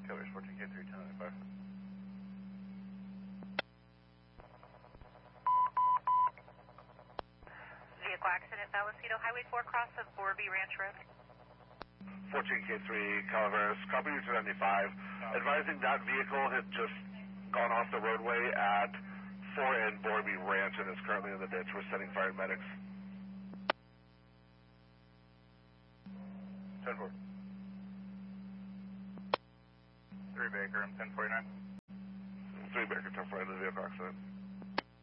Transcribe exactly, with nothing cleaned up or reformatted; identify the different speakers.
Speaker 1: Covers fourteen K three ten ninety-five.
Speaker 2: Vehicle accident, Vallecito Highway four, cross of Borby Ranch Road.
Speaker 1: fourteen K three, Calaveras, copy two ninety-five. Advising that vehicle had just gone off the roadway at four N Borby Ranch and is currently in the ditch. We're sending fire and medics. ten four.
Speaker 3: three Baker, ten forty-nine.
Speaker 1: three Baker, ten forty-nine, the vehicle accident.